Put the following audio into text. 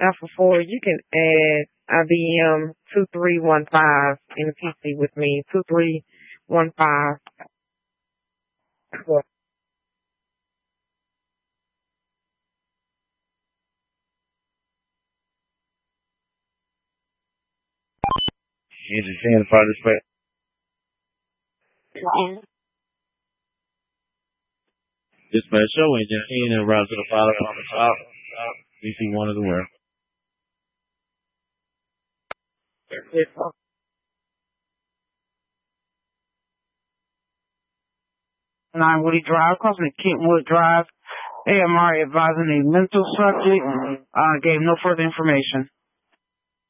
Alpha 4, you can add IBM 2315 in the PC with me. 2315. Entertain the participate. Dispatch show engine in and route to the pilot on the top. DC1 is aware. Nine Woody Drive, crossing Kentwood Drive. AMR advising a mental subject. Gave no further information.